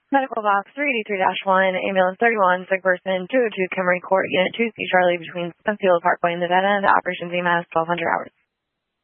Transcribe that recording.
Medical box 383-1, ambulance 31, sick person 202 Kimmery Court, Unit 2C Charlie between Spenfield Parkway and Nevada. The operation's EMS 1200 hours.